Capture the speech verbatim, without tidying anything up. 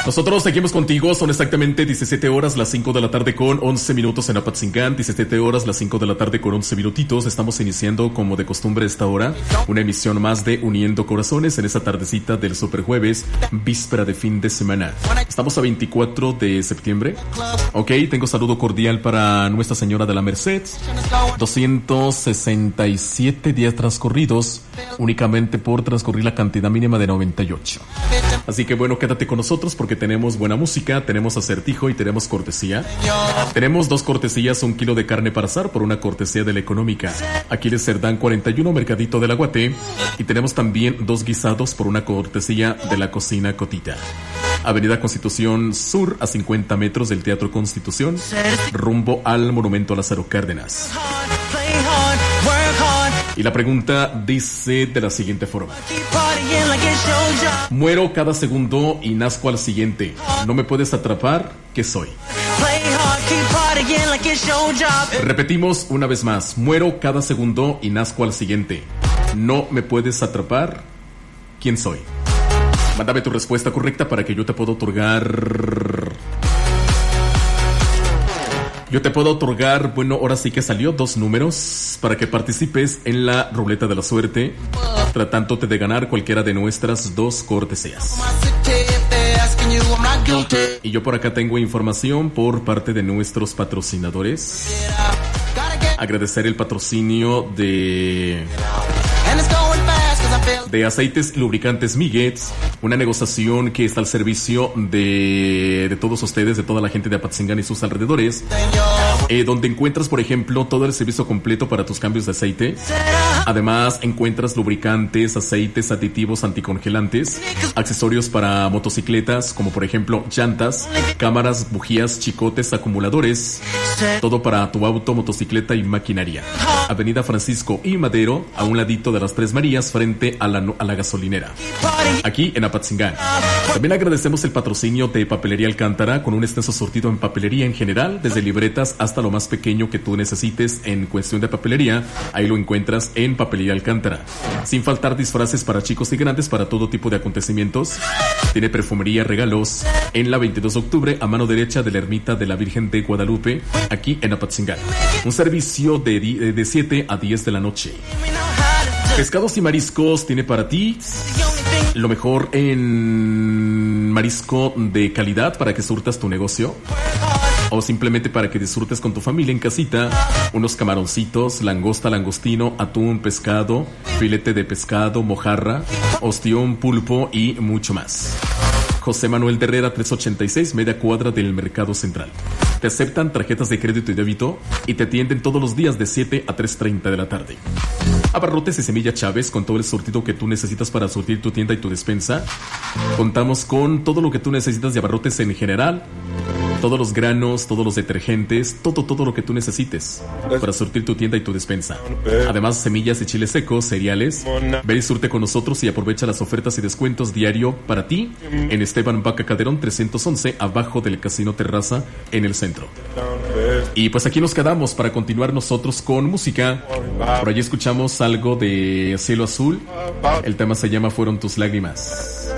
Nosotros seguimos contigo, son exactamente diecisiete horas, las cinco de la tarde con once minutos en Apatzingán, diecisiete horas, las cinco de la tarde con once minutitos. Estamos iniciando, como de costumbre a esta hora, una emisión más de Uniendo Corazones en esta tardecita del Superjueves, víspera de fin de semana. Estamos a veinticuatro de septiembre. Ok, tengo saludo cordial para Nuestra Señora de la Merced. doscientos sesenta y siete días transcurridos, únicamente por transcurrir la cantidad mínima de noventa y ocho. Así que bueno, quédate con nosotros porque tenemos buena música, tenemos acertijo y tenemos cortesía. Tenemos dos cortesías, un kilo de carne para asar por una cortesía de la Económica. Aquiles Cerdán cuarenta y uno, Mercadito del Aguate. Y tenemos también dos guisados por una cortesía de la Cocina Cotita. Avenida Constitución Sur, a cincuenta metros del Teatro Constitución, rumbo al Monumento Lázaro Cárdenas. Y la pregunta dice de la siguiente forma: muero cada segundo y nazco al siguiente. No me puedes atrapar, ¿qué soy? Repetimos una vez más: muero cada segundo y nazco al siguiente. No me puedes atrapar, ¿quién soy? Mándame tu respuesta correcta para que yo te pueda otorgar... Yo te puedo otorgar, bueno, ahora sí que salió dos números para que participes en la ruleta de la suerte, tratándote de ganar cualquiera de nuestras dos cortesías. Y yo por acá tengo información por parte de nuestros patrocinadores. Agradecer el patrocinio de... de Aceites y Lubricantes Miguets, una negociación que está al servicio de, de todos ustedes, de toda la gente de Apatzingán y sus alrededores, eh, donde encuentras, por ejemplo, todo el servicio completo para tus cambios de aceite. Además, encuentras lubricantes, aceites, aditivos, anticongelantes, accesorios para motocicletas, como por ejemplo llantas, cámaras, bujías, chicotes, acumuladores, todo para tu auto, motocicleta y maquinaria. Avenida Francisco y Madero, a un ladito de las Tres Marías, frente a la, a la gasolinera, aquí en Apatzingán. También agradecemos el patrocinio de Papelería Alcántara, con un extenso surtido en papelería en general, desde libretas hasta lo más pequeño que tú necesites en cuestión de papelería. Ahí lo encuentras en Papelería Alcántara. Sin faltar disfraces para chicos y grandes para todo tipo de acontecimientos. Tiene perfumería, regalos en la veintidós de octubre, a mano derecha de la Ermita de la Virgen de Guadalupe, aquí en Apatzingán. Un servicio de, de siete a diez de la noche. Pescados y mariscos tiene para ti lo mejor en marisco de calidad para que surtas tu negocio, o simplemente para que disfrutes con tu familia en casita. Unos camaroncitos, langosta, langostino, atún, pescado, filete de pescado, mojarra, ostión, pulpo y mucho más. José Manuel de Herrera, trescientos ochenta y seis, media cuadra del Mercado Central. Te aceptan tarjetas de crédito y débito y te atienden todos los días de siete a tres treinta de la tarde. Abarrotes y Semilla Chávez, con todo el surtido que tú necesitas para surtir tu tienda y tu despensa. Contamos con todo lo que tú necesitas de abarrotes en general, todos los granos, todos los detergentes, todo, todo lo que tú necesites para surtir tu tienda y tu despensa. Además, semillas y chiles secos, cereales. Ven y surte con nosotros y aprovecha las ofertas y descuentos diario para ti en Esteban Vaca Calderón trescientos once, abajo del Casino Terraza, en el centro. Y pues aquí nos quedamos para continuar nosotros con música. Por allí escuchamos algo de Cielo Azul. El tema se llama Fueron tus lágrimas.